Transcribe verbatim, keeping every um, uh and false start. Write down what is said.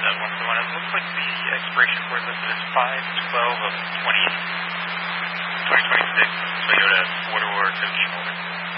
That one's the one. It looks like the expiration for it listed is five twelve of twenty twenty twenty six Toyota four-door coach.